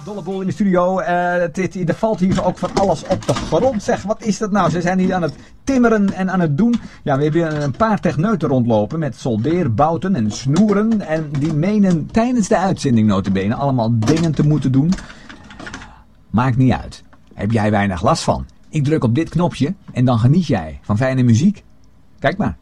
Dolle boel in de studio. Er valt hier ook van alles op de grond. Zeg, wat is dat nou? Ze zijn hier aan het timmeren en aan het doen. Ja, we hebben een paar techneuten rondlopen met soldeerbouten en snoeren. En die menen tijdens de uitzending nota bene allemaal dingen te moeten doen. Maakt niet uit. Heb jij weinig last van. Ik druk op dit knopje en dan geniet jij van fijne muziek. Kijk maar.